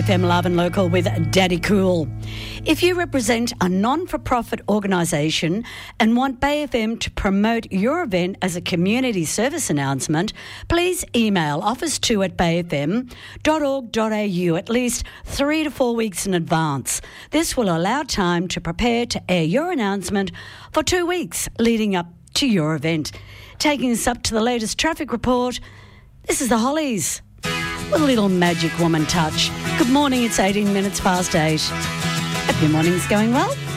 FM Live and Local with Daddy Cool. If you represent a non-for-profit organisation and want Bay FM to promote your event as a community service announcement, please email office2@bayfm.org.au at least 3 to 4 weeks in advance. This will allow time to prepare to air your announcement for 2 weeks leading up to your event. Taking us up to the latest traffic report, this is the Hollies with a little Magic Woman touch. Good morning, it's 18 minutes past 8. Hope your morning's going well.